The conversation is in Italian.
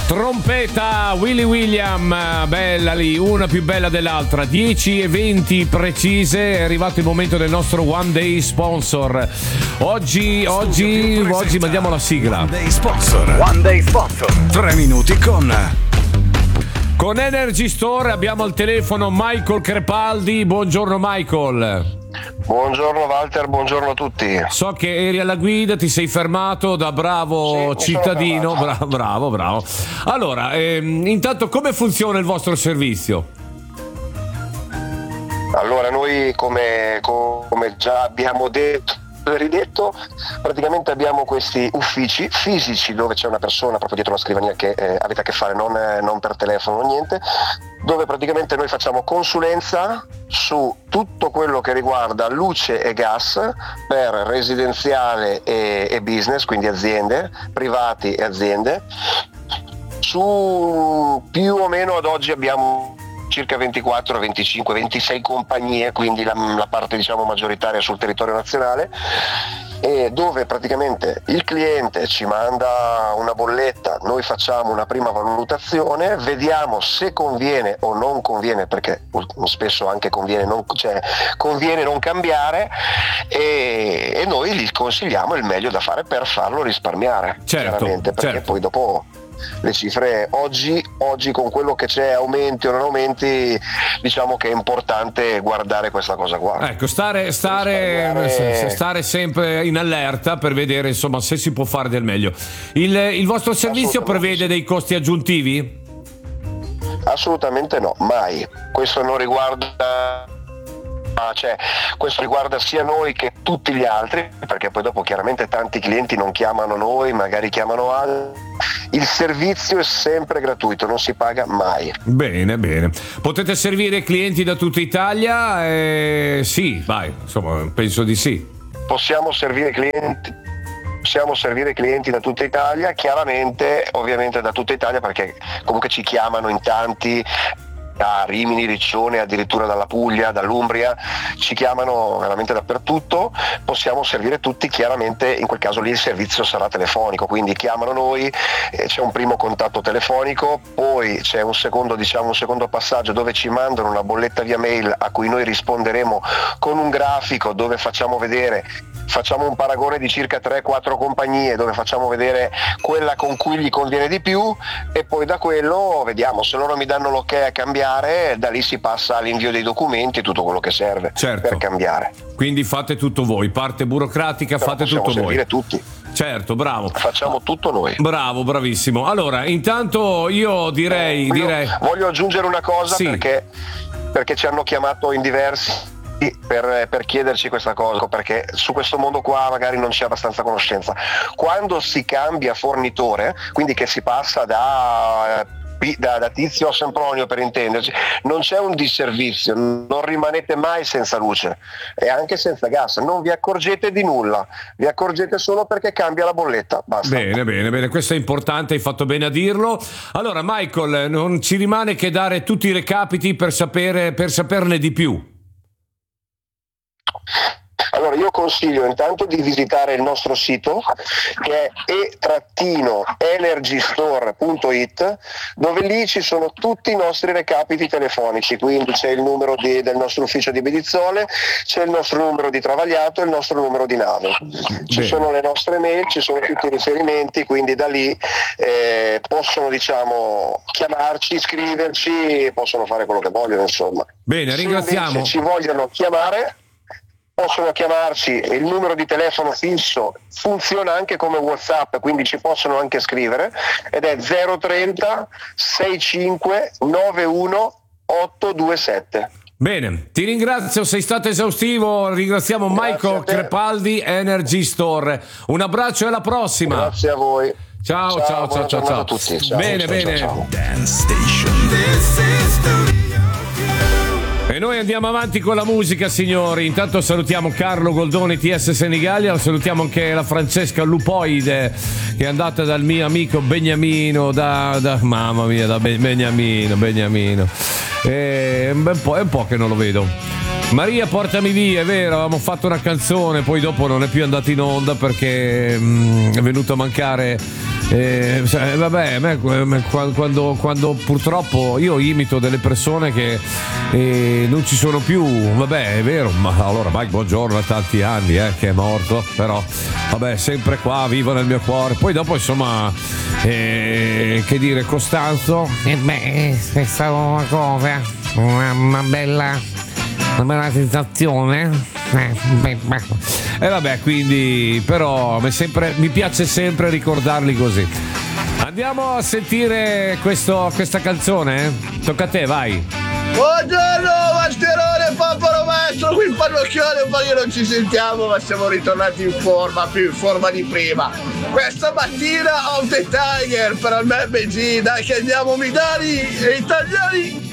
Trompeta, Willy William, bella lì, una più bella dell'altra. 10:20 precise, è arrivato il momento del nostro One Day Sponsor. Oggi mandiamo la sigla. One Day Sponsor. 3 minuti con Energy Store. Abbiamo al telefono Michael Crepaldi. Buongiorno Michael. Buongiorno Walter, buongiorno a tutti. So che eri alla guida, ti sei fermato da bravo cittadino. Bravo. Allora, intanto come funziona il vostro servizio? Allora, noi come già abbiamo ridetto, praticamente abbiamo questi uffici fisici dove c'è una persona proprio dietro la scrivania che avete a che fare, non per telefono o niente, dove praticamente noi facciamo consulenza su tutto quello che riguarda luce e gas per residenziale e business, quindi aziende, privati e aziende. Su più o meno ad oggi abbiamo circa 24, 25, 26 compagnie, quindi la parte diciamo maggioritaria sul territorio nazionale, e dove praticamente il cliente ci manda una bolletta, noi facciamo una prima valutazione, vediamo se conviene o non conviene, perché spesso anche conviene non cambiare, e noi gli consigliamo il meglio da fare per farlo risparmiare, chiaramente, perché poi dopo le cifre oggi con quello che c'è, aumenti o non aumenti, diciamo che è importante guardare questa cosa qua. Ecco, stare sempre in allerta per vedere insomma se si può fare del meglio. Il vostro servizio prevede dei costi aggiuntivi? Assolutamente no, mai. Questo non riguarda questo riguarda sia noi che tutti gli altri, perché poi dopo chiaramente tanti clienti non chiamano noi, magari chiamano altri. Il servizio è sempre gratuito, non si paga mai. Bene. Potete servire clienti da tutta Italia? Sì, vai, insomma, penso di sì. Possiamo servire clienti da tutta Italia, chiaramente, ovviamente da tutta Italia, perché comunque ci chiamano in tanti, da Rimini, Riccione, addirittura dalla Puglia, dall'Umbria, ci chiamano veramente dappertutto. Possiamo servire tutti, chiaramente in quel caso lì il servizio sarà telefonico, quindi chiamano noi, c'è un primo contatto telefonico, poi c'è un secondo passaggio dove ci mandano una bolletta via mail a cui noi risponderemo con un grafico dove facciamo un paragone di circa 3-4 compagnie dove facciamo vedere quella con cui gli conviene di più, e poi da quello vediamo, se loro mi danno l'ok a cambiare, da lì si passa all'invio dei documenti e tutto quello che serve per cambiare. Quindi fate tutto voi, parte burocratica, fate tutto voi. Possiamo servire tutti. Certo, bravo. Facciamo tutto noi. Bravo, bravissimo. Allora, intanto io direi... Voglio aggiungere una cosa, sì. perché ci hanno chiamato in diversi per chiederci questa cosa, perché su questo mondo qua magari non c'è abbastanza conoscenza. Quando si cambia fornitore, quindi che si passa da Tizio a Sempronio, per intenderci, non c'è un disservizio, non rimanete mai senza luce e anche senza gas, non vi accorgete di nulla, vi accorgete solo perché cambia la bolletta, basta. Bene, questo è importante, hai fatto bene a dirlo. Allora Michael, non ci rimane che dare tutti i recapiti per saperne di più. Allora io consiglio intanto di visitare il nostro sito, che è e-energystore.it, dove lì ci sono tutti i nostri recapiti telefonici, quindi c'è il numero del nostro ufficio di Bedizzole, c'è il nostro numero di Travagliato e il nostro numero di Nave, ci sono le nostre mail, ci sono tutti i riferimenti, quindi da lì possono chiamarci, scriverci, possono fare quello che vogliono, insomma. Bene, ringraziamo. Se ci vogliono chiamare, possono chiamarci, il numero di telefono fisso funziona anche come WhatsApp, quindi ci possono anche scrivere, ed è 030 65 91 827. Bene, ti ringrazio, sei stato esaustivo, ringraziamo Michael Crepaldi, Energy Store. Un abbraccio e alla prossima. Grazie a voi. Ciao a tutti. Ciao, bene. Ciao. Dance Station. E noi andiamo avanti con la musica, signori. Intanto salutiamo Carlo Goldoni, TS Senigallia, salutiamo anche la Francesca Lupoide, che è andata dal mio amico Beniamino, mamma mia, da Beniamino. È un po' che non lo vedo. Maria portami via, è vero, avevamo fatto una canzone, poi dopo non è più andata in onda perché è venuto a mancare Vabbè, a me quando purtroppo io imito delle persone che non ci sono più, vabbè, è vero, ma allora Mike Buongiorno ha tanti anni che è morto, però vabbè, sempre qua, vivo nel mio cuore. Poi dopo insomma, che dire, Costanzo, è stata una cosa, una bella sensazione. Vabbè, quindi però mi piace sempre ricordarli così. Andiamo a sentire questa canzone? Tocca a te, vai. Buongiorno Mascherone, Papalo Maestro, qui in parrocchiale, un po' che non ci sentiamo, ma siamo ritornati in forma, più in forma di prima. Questa mattina Off the Tiger per il MBG, dai che andiamo Midani e italiani.